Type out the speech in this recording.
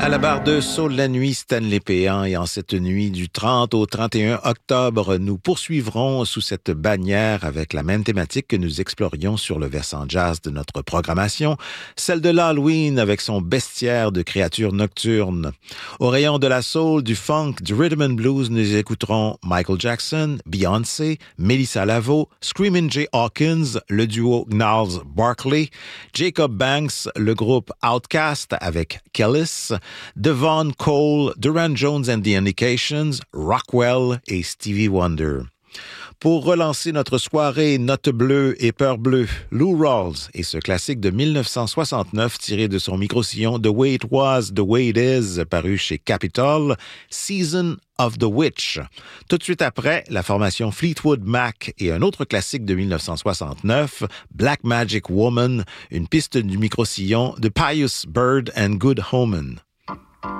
À la barre de Saut la nuit, Stanley Péan, et en cette nuit du 30 au 31 octobre, nous poursuivrons sous cette bannière avec la même thématique que nous explorions sur le versant jazz de notre programmation, celle de l'Halloween avec son bestiaire de créatures nocturnes. Au rayon de la soul, du funk, du rhythm and blues, nous écouterons Michael Jackson, Beyoncé, Melissa Lavo, Screamin' Jay Hawkins, le duo Gnarls Barkley, Jacob Banks, le groupe Outkast avec Kellis, Devon Cole, Duran Jones and the Indications, Rockwell et Stevie Wonder. Pour relancer notre soirée Note bleue et peur bleue, Lou Rawls et ce classique de 1969 tiré de son micro-sillon The Way It Was, The Way It Is, paru chez Capitol, Season of the Witch. Tout de suite après, la formation Fleetwood Mac et un autre classique de 1969, Black Magic Woman, une piste du micro-sillon de Pius Bird and Good Omen.